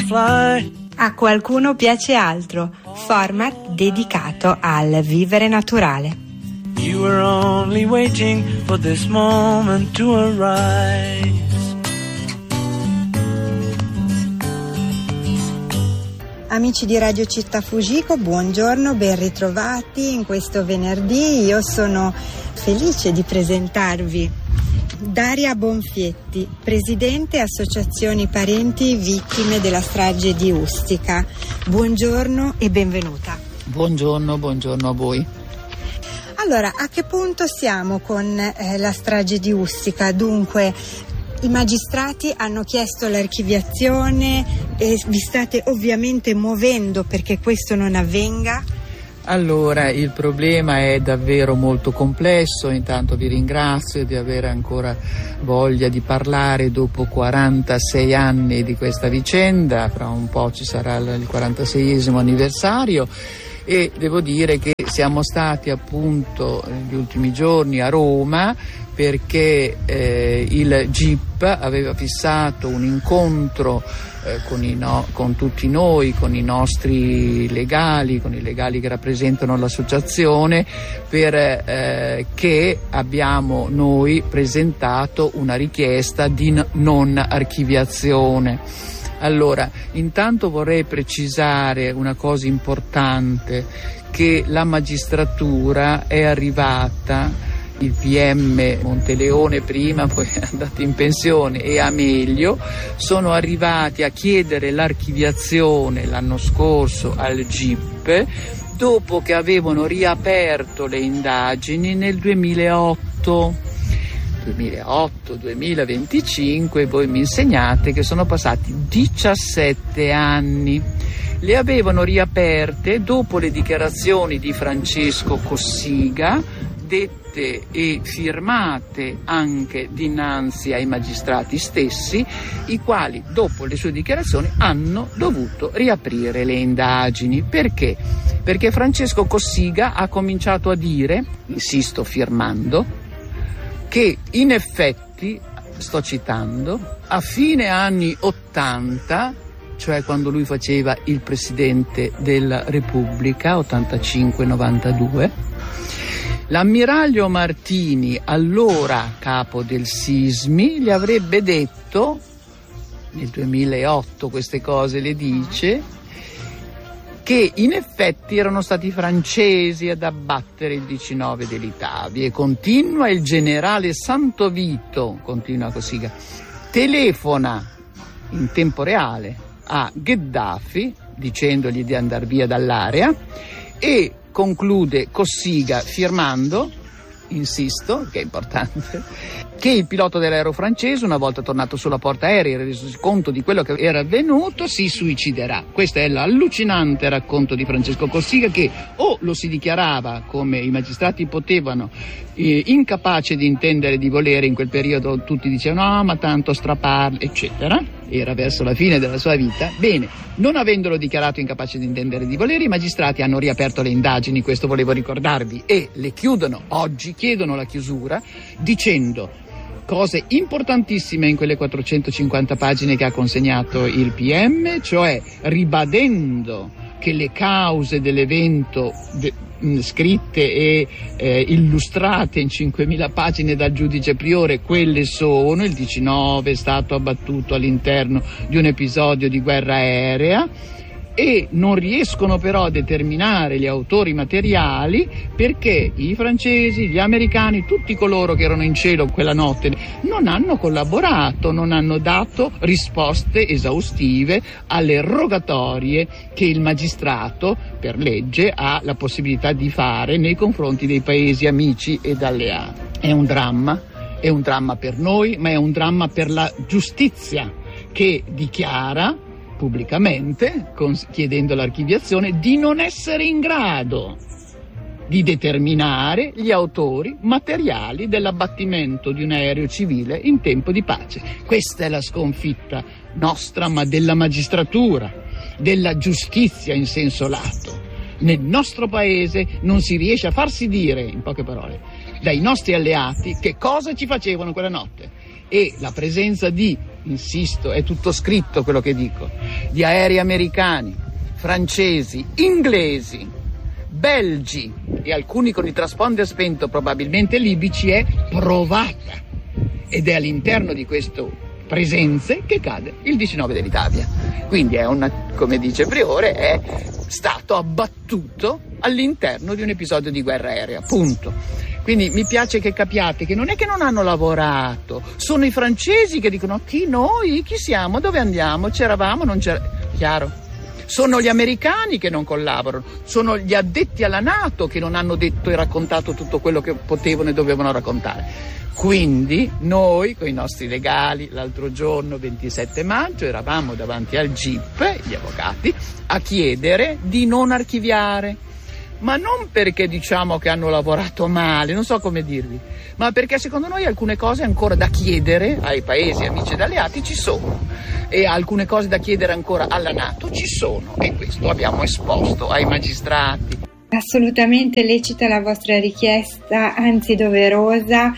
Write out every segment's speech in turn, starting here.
fly. A qualcuno piace altro, format dedicato al vivere naturale. You were only waiting for this moment to arise. Amici di Radio Città Fujiko, buongiorno, ben ritrovati in questo venerdì. Io sono felice di presentarvi Daria Bonfietti, presidente Associazioni Parenti Vittime della strage di Ustica. Buongiorno e benvenuta. Buongiorno a voi. Allora, a che punto siamo con la strage di Ustica? Dunque, i magistrati hanno chiesto l'archiviazione e vi state ovviamente muovendo perché questo non avvenga? Allora, il problema è davvero molto complesso. Intanto vi ringrazio di avere ancora voglia di parlare dopo 46 anni di questa vicenda. Fra un po' ci sarà il 46esimo anniversario e devo dire che siamo stati appunto negli ultimi giorni a Roma perché il GIP aveva fissato un incontro con tutti noi, con i nostri legali, con i legali che rappresentano l'associazione, che abbiamo noi presentato una richiesta di non archiviazione. Allora, intanto vorrei precisare una cosa importante, che la magistratura è arrivata, il PM Monteleone prima, poi è andato in pensione, e Amelio sono arrivati a chiedere l'archiviazione l'anno scorso al GIP dopo che avevano riaperto le indagini nel 2025, voi mi insegnate che sono passati 17 anni. Le avevano riaperte dopo le dichiarazioni di Francesco Cossiga, dette e firmate anche dinanzi ai magistrati stessi, i quali dopo le sue dichiarazioni hanno dovuto riaprire le indagini. Perché? Perché Francesco Cossiga ha cominciato a dire, insisto firmando, che in effetti, sto citando, a fine anni 80, cioè quando lui faceva il Presidente della Repubblica, 85-92, l'ammiraglio Martini, allora capo del Sismi, gli avrebbe detto, nel 2008 queste cose le dice, che in effetti erano stati i francesi ad abbattere il 19 dell'Italia. E continua il generale Santovito, continua Cossiga, telefona in tempo reale a Gheddafi dicendogli di andare via dall'area e conclude Cossiga firmando, insisto, che è importante, che il pilota dell'aereo francese, una volta tornato sulla porta aerea e resosi conto di quello che era avvenuto, si suiciderà. Questo è l'allucinante racconto di Francesco Cossiga, che o lo si dichiarava, come i magistrati potevano, incapace di intendere di volere. In quel periodo tutti dicevano no, ma tanto straparle, eccetera. Era verso la fine della sua vita. Bene, non avendolo dichiarato incapace di intendere di volere, i magistrati hanno riaperto le indagini, questo volevo ricordarvi, e le chiudono oggi, chiedono la chiusura, dicendo cose importantissime in quelle 450 pagine che ha consegnato il PM, cioè ribadendo che le cause dell'evento scritte e illustrate in 5.000 pagine dal giudice Priore, quelle sono: il 19 è stato abbattuto all'interno di un episodio di guerra aerea, e non riescono però a determinare gli autori materiali perché i francesi, gli americani, tutti coloro che erano in cielo quella notte non hanno collaborato, non hanno dato risposte esaustive alle rogatorie che il magistrato per legge ha la possibilità di fare nei confronti dei paesi amici ed alleati. È un dramma per noi, ma è un dramma per la giustizia, che dichiara pubblicamente, chiedendo l'archiviazione, di non essere in grado di determinare gli autori materiali dell'abbattimento di un aereo civile in tempo di pace. Questa è la sconfitta nostra, ma della magistratura, della giustizia in senso lato. Nel nostro paese non si riesce a farsi dire, in poche parole, dai nostri alleati che cosa ci facevano quella notte. E la presenza di insisto, è tutto scritto quello che dico, di aerei americani, francesi, inglesi, belgi e alcuni con il transponder spento, probabilmente libici, è provata. Ed è all'interno di queste presenze che cade il 19 dell'Italia. Quindi è come dice Priore, è stato abbattuto all'interno di un episodio di guerra aerea, punto. Quindi mi piace che capiate che non è che non hanno lavorato, sono i francesi che dicono chi noi, chi siamo, dove andiamo, c'eravamo, non c'era, chiaro? Sono gli americani che non collaborano, sono gli addetti alla NATO che non hanno detto e raccontato tutto quello che potevano e dovevano raccontare. Quindi noi, con i nostri legali, l'altro giorno, 27 maggio, eravamo davanti al GIP, gli avvocati, a chiedere di non archiviare. Ma non perché diciamo che hanno lavorato male, non so come dirvi, ma perché secondo noi alcune cose ancora da chiedere ai paesi amici ed alleati ci sono, e alcune cose da chiedere ancora alla NATO ci sono, e questo abbiamo esposto ai magistrati. Assolutamente lecita la vostra richiesta, anzi doverosa,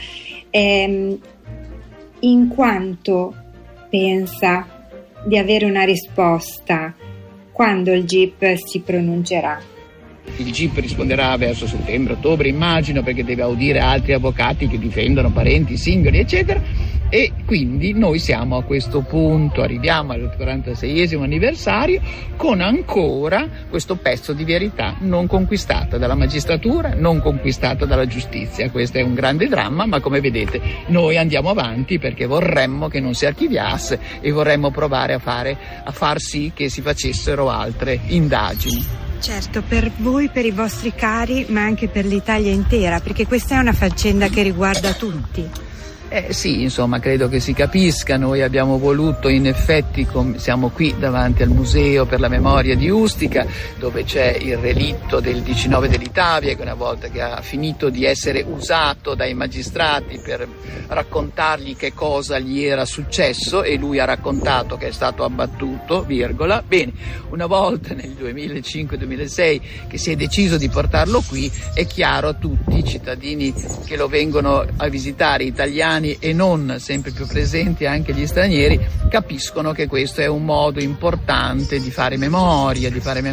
in quanto pensa di avere una risposta quando il GIP si pronuncerà. Il GIP risponderà verso settembre-ottobre, immagino, perché deve audire altri avvocati che difendono parenti, singoli, eccetera, e quindi noi siamo a questo punto, arriviamo al 46esimo anniversario con ancora questo pezzo di verità non conquistata dalla magistratura, non conquistata dalla giustizia. Questo è un grande dramma, ma come vedete noi andiamo avanti perché vorremmo che non si archiviasse e vorremmo provare a far sì che si facessero altre indagini. Certo, per voi, per i vostri cari, ma anche per l'Italia intera, perché questa è una faccenda che riguarda tutti. Sì, insomma, credo che si capisca. Noi abbiamo voluto, in effetti, siamo qui davanti al Museo per la Memoria di Ustica, dove c'è il relitto del 19 dell'Italia, che una volta che ha finito di essere usato dai magistrati per raccontargli che cosa gli era successo, e lui ha raccontato che è stato abbattuto, virgola. Bene, una volta nel 2005-2006 che si è deciso di portarlo qui, è chiaro a tutti i cittadini che lo vengono a visitare, italiani e non, sempre più presenti anche gli stranieri, capiscono che questo è un modo importante di fare memoria.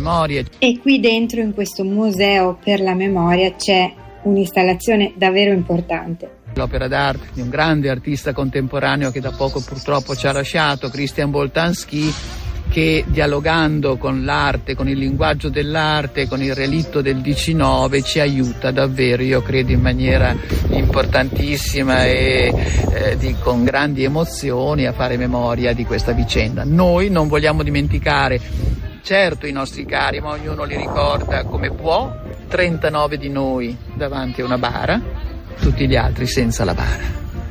E qui dentro, in questo Museo per la Memoria, c'è un'installazione davvero importante. L'opera d'arte di un grande artista contemporaneo che da poco purtroppo ci ha lasciato, Christian Boltanski, che dialogando con l'arte, con il linguaggio dell'arte, con il relitto del 19 ci aiuta davvero, io credo, in maniera importantissima e con grandi emozioni a fare memoria di questa vicenda. Noi non vogliamo dimenticare, certo, i nostri cari, ma ognuno li ricorda come può, 39 di noi davanti a una bara, tutti gli altri senza la bara.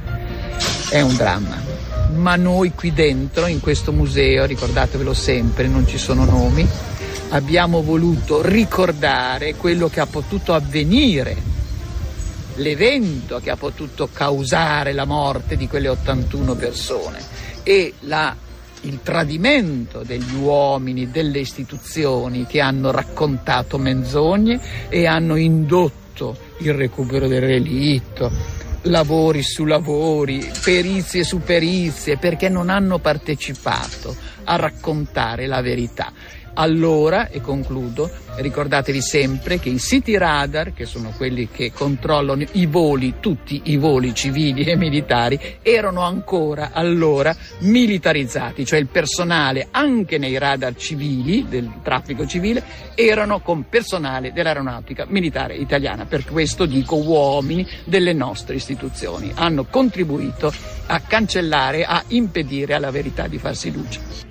È un dramma. Ma noi qui dentro, in questo museo, ricordatevelo sempre, non ci sono nomi, abbiamo voluto ricordare quello che ha potuto avvenire, l'evento che ha potuto causare la morte di quelle 81 persone e il tradimento degli uomini, delle istituzioni che hanno raccontato menzogne e hanno indotto il recupero del relitto, lavori su lavori, perizie su perizie, perché non hanno partecipato a raccontare la verità. Allora, e concludo, ricordatevi sempre che i siti radar, che sono quelli che controllano i voli, tutti i voli civili e militari, erano ancora allora militarizzati, cioè il personale anche nei radar civili, del traffico civile, erano con personale dell'aeronautica militare italiana. Per questo dico uomini delle nostre istituzioni, hanno contribuito a cancellare, a impedire alla verità di farsi luce.